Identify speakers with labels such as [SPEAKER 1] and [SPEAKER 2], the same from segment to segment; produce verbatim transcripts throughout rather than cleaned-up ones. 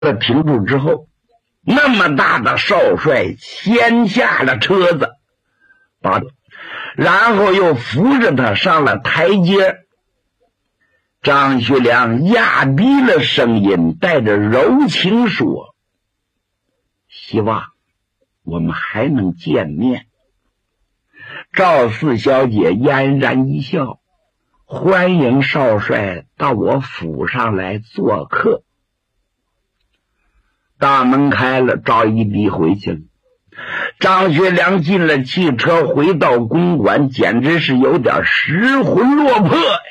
[SPEAKER 1] 停住之后，那么大的少帅牵下了车子，把然后又扶着他上了台阶。张学良压低了声音，带着柔情说：“希望我们还能见面。”赵四小姐嫣然一笑：“欢迎少帅到我府上来做客。”大门开了，赵一逼回去了。张学良进了汽车，回到公馆，简直是有点失魂落魄呀。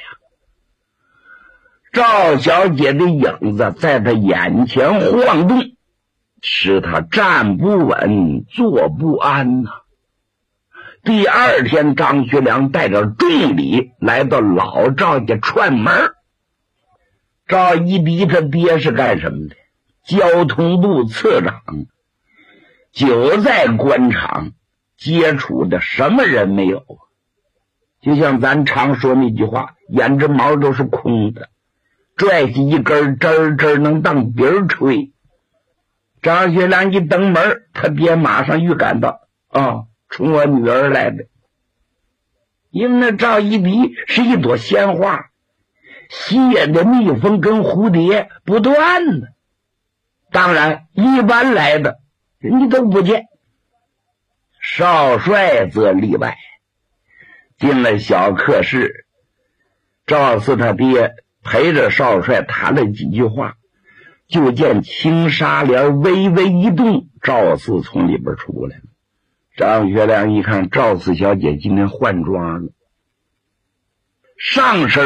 [SPEAKER 1] 赵小姐的影子在他眼前晃动，使他站不稳，坐不安呐、啊。第二天，张学良带着重礼来到老赵家串门。赵一逼他爹是干什么的？交通部次长，久在官场，接触的什么人没有？就像咱常说那句话，眼着毛都是空的，拽起一根枝儿枝儿能当笛儿吹。张学良一登门，他爹马上预感到啊，冲我女儿来的。因为那赵一逼是一朵鲜花，吸引的蜜蜂跟蝴蝶不断呢。当然一般来的人家都不见，少帅则例外。进了小客室，赵四他爹陪着少帅谈了几句话，就见青纱帘微微一动，赵四从里边出来了。张学良一看赵四小姐今天换装了，上身